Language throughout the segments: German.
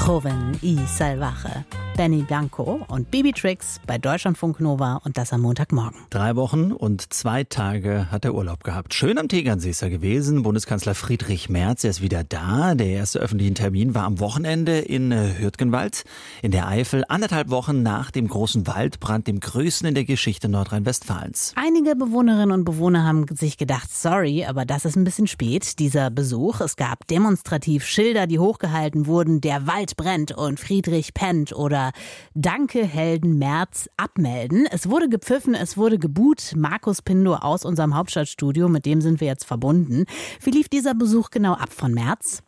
Joven y Salvaje. Benny Blanco und Bibi Trix bei Deutschlandfunk Nova und das am Montagmorgen. 3 Wochen und 2 Tage hat er Urlaub gehabt. Schön am Tegernsee ist er gewesen. Bundeskanzler Friedrich Merz, er ist wieder da. Der erste öffentliche Termin war am Wochenende in Hürtgenwald in der Eifel. 1,5 Wochen nach dem großen Waldbrand, dem größten in der Geschichte Nordrhein-Westfalens. Einige Bewohnerinnen und Bewohner haben sich gedacht, sorry, aber das ist ein bisschen spät, dieser Besuch. Es gab demonstrativ Schilder, die hochgehalten wurden, der Wald brennt und Friedrich pennt oder Danke Helden Merz abmelden. Es wurde gepfiffen, es wurde gebuht. Markus Pindo aus unserem Hauptstadtstudio, mit dem sind wir jetzt verbunden. Wie lief dieser Besuch genau ab von Merz?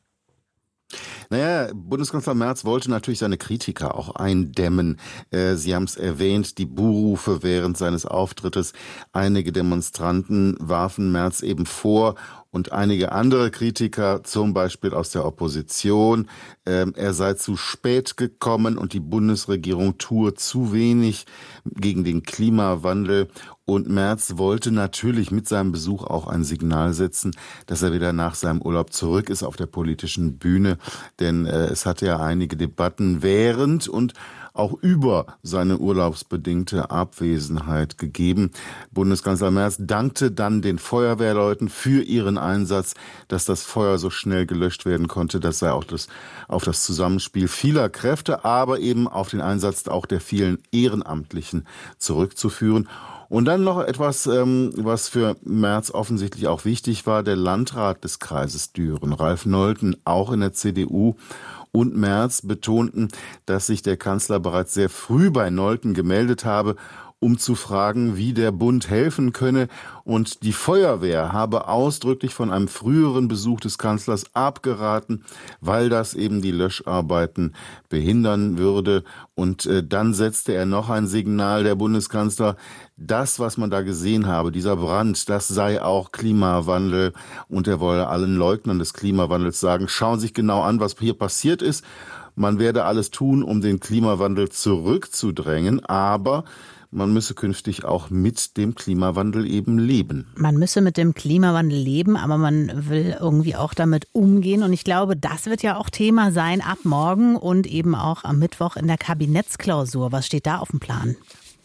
Naja, Bundeskanzler Merz wollte natürlich seine Kritiker auch eindämmen. Sie haben es erwähnt, die Buhrufe während seines Auftrittes. Einige Demonstranten warfen Merz eben vor und einige andere Kritiker, zum Beispiel aus der Opposition, er sei zu spät gekommen und die Bundesregierung tue zu wenig gegen den Klimawandel. Und Merz wollte natürlich mit seinem Besuch auch ein Signal setzen, dass er wieder nach seinem Urlaub zurück ist auf der politischen Bühne. Denn es hatte ja einige Debatten während und auch über seine urlaubsbedingte Abwesenheit gegeben. Bundeskanzler Merz dankte dann den Feuerwehrleuten für ihren Einsatz, dass das Feuer so schnell gelöscht werden konnte. Das sei auch auf das Zusammenspiel vieler Kräfte, aber eben auf den Einsatz auch der vielen Ehrenamtlichen zurückzuführen. Und dann noch etwas, was für Merz offensichtlich auch wichtig war. Der Landrat des Kreises Düren, Ralf Nolten, auch in der CDU, und Merz betonten, dass sich der Kanzler bereits sehr früh bei Nolten gemeldet habe, um zu fragen, wie der Bund helfen könne. Und die Feuerwehr habe ausdrücklich von einem früheren Besuch des Kanzlers abgeraten, weil das eben die Löscharbeiten behindern würde. Und dann setzte er noch ein Signal, der Bundeskanzler, das, was man da gesehen habe, dieser Brand, das sei auch Klimawandel. Und er wolle allen Leugnern des Klimawandels sagen, schauen Sie sich genau an, was hier passiert ist. Man werde alles tun, um den Klimawandel zurückzudrängen, aber man müsse künftig auch mit dem Klimawandel eben leben. Man müsse mit dem Klimawandel leben, aber man will irgendwie auch damit umgehen. Und ich glaube, das wird ja auch Thema sein ab morgen und eben auch am Mittwoch in der Kabinettsklausur. Was steht da auf dem Plan?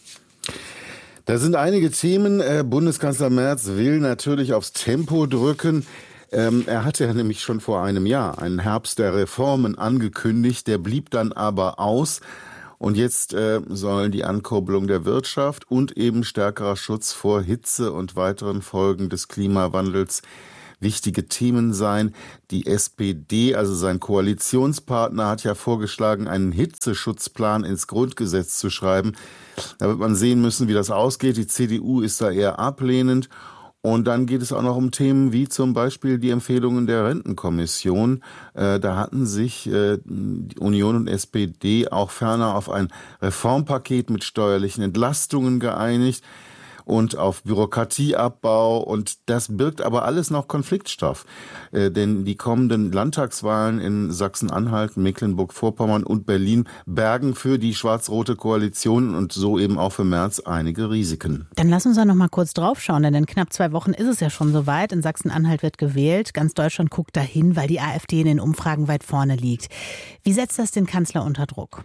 Da sind einige Themen. Bundeskanzler Merz will natürlich aufs Tempo drücken. Er hatte ja nämlich schon vor einem Jahr einen Herbst der Reformen angekündigt. Der blieb dann aber aus. Und jetzt sollen die Ankurbelung der Wirtschaft und eben stärkerer Schutz vor Hitze und weiteren Folgen des Klimawandels wichtige Themen sein. Die SPD, also sein Koalitionspartner, hat ja vorgeschlagen, einen Hitzeschutzplan ins Grundgesetz zu schreiben. Da wird man sehen müssen, wie das ausgeht. Die CDU ist da eher ablehnend. Und dann geht es auch noch um Themen wie zum Beispiel die Empfehlungen der Rentenkommission. Da hatten sich die Union und SPD auch ferner auf ein Reformpaket mit steuerlichen Entlastungen geeinigt und auf Bürokratieabbau. Und das birgt aber alles noch Konfliktstoff. Denn die kommenden Landtagswahlen in Sachsen-Anhalt, Mecklenburg-Vorpommern und Berlin bergen für die schwarz-rote Koalition und so eben auch für Merz einige Risiken. Dann lass uns da noch mal kurz drauf schauen, denn in knapp 2 Wochen ist es ja schon soweit. In Sachsen-Anhalt wird gewählt. Ganz Deutschland guckt dahin, weil die AfD in den Umfragen weit vorne liegt. Wie setzt das den Kanzler unter Druck?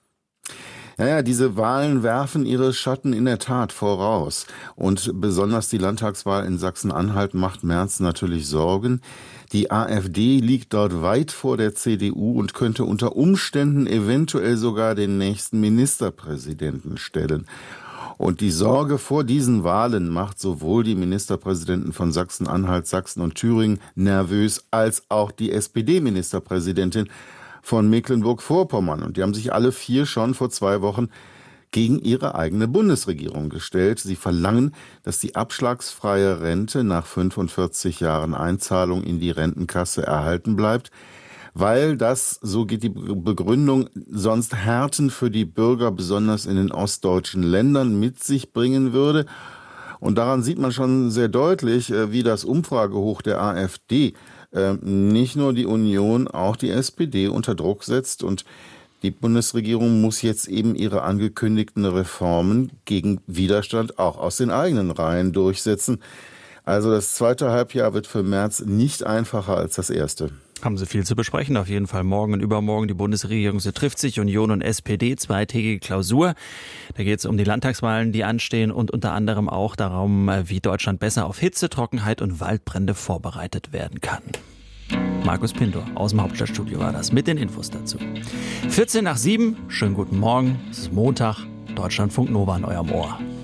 Ja, diese Wahlen werfen ihre Schatten in der Tat voraus. Und besonders die Landtagswahl in Sachsen-Anhalt macht Merz natürlich Sorgen. Die AfD liegt dort weit vor der CDU und könnte unter Umständen eventuell sogar den nächsten Ministerpräsidenten stellen. Und die Sorge vor diesen Wahlen macht sowohl die Ministerpräsidenten von Sachsen-Anhalt, Sachsen und Thüringen nervös, als auch die SPD-Ministerpräsidentin von Mecklenburg-Vorpommern. Und die haben sich alle 4 schon vor 2 Wochen gegen ihre eigene Bundesregierung gestellt. Sie verlangen, dass die abschlagsfreie Rente nach 45 Jahren Einzahlung in die Rentenkasse erhalten bleibt, weil das, so geht die Begründung, sonst Härten für die Bürger, besonders in den ostdeutschen Ländern, mit sich bringen würde. Und daran sieht man schon sehr deutlich, wie das Umfragehoch der AfD nicht nur die Union, auch die SPD unter Druck setzt. Und die Bundesregierung muss jetzt eben ihre angekündigten Reformen gegen Widerstand auch aus den eigenen Reihen durchsetzen. Also das zweite Halbjahr wird für Merz nicht einfacher als das erste. Haben sie viel zu besprechen, auf jeden Fall morgen und übermorgen. Die Bundesregierung, sie trifft sich, Union und SPD, zweitägige Klausur. Da geht es um die Landtagswahlen, die anstehen und unter anderem auch darum, wie Deutschland besser auf Hitze, Trockenheit und Waldbrände vorbereitet werden kann. Markus Pintor aus dem Hauptstadtstudio war das mit den Infos dazu. 7:14, schönen guten Morgen, es ist Montag, Deutschlandfunk Nova an eurem Ohr.